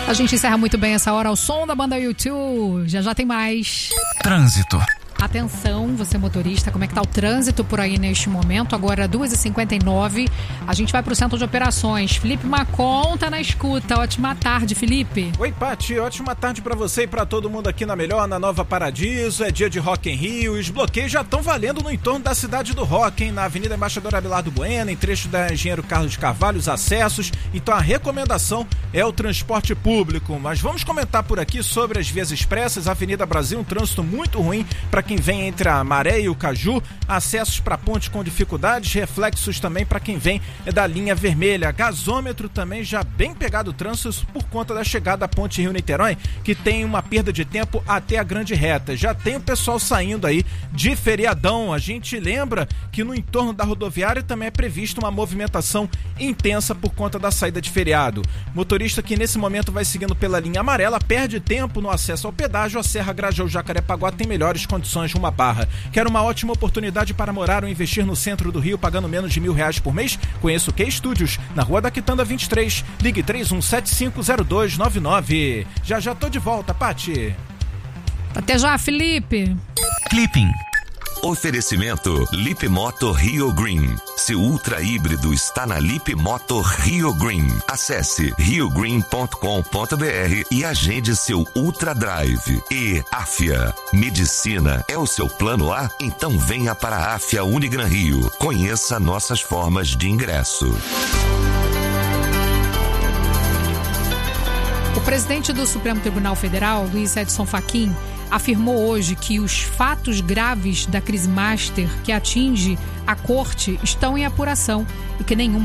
A gente encerra muito bem essa hora ao som da banda U2. Já tem mais. Trânsito. Atenção, você motorista, como é que tá o trânsito por aí neste momento? Agora 2h59, a gente vai pro centro de operações. Felipe Macon tá na escuta. Ótima tarde, Felipe. Oi, Pati, ótima tarde pra você e pra todo mundo aqui na Melhor, na Nova Paradiso. É dia de Rock in Rio, os bloqueios já estão valendo no entorno da cidade do rock, hein? Na Avenida Embaixador Abelardo Bueno, em trecho da Engenheiro Carlos de Carvalho, os acessos. Então a recomendação é o transporte público. Mas vamos comentar por aqui sobre as vias expressas. Avenida Brasil, um trânsito muito ruim para quem vem entre a Maré e o Caju, acessos para ponte com dificuldades, reflexos também para quem vem da linha vermelha, gasômetro também já bem pegado o trânsito por conta da chegada à ponte Rio-Niterói, que tem uma perda de tempo até a grande reta. Já tem o pessoal saindo aí de feriadão. A gente lembra que no entorno da rodoviária também é prevista uma movimentação intensa por conta da saída de feriado. Motorista que nesse momento vai seguindo pela linha amarela perde tempo no acesso ao pedágio. A Serra Grajaú-Jacarepaguá tem melhores condições rumo à Barra. Quer uma ótima oportunidade para morar ou investir no centro do Rio pagando menos de R$1.000 por mês? Conheça o Key Studios, na Rua da Quitanda 23. Ligue 31750299. Já tô de volta, Pati. Até já, Felipe. Clipping. Oferecimento Lip Moto Rio Green. Seu ultra híbrido está na Lip Moto Rio Green. Acesse riogreen.com.br e agende seu Ultra Drive. E Afia. Medicina é o seu plano A? Então venha para a Afia Unigran Rio. Conheça nossas formas de ingresso. O presidente do Supremo Tribunal Federal, Luiz Edson Fachin, afirmou hoje que os fatos graves da crise master que atinge a corte estão em apuração e que nenhuma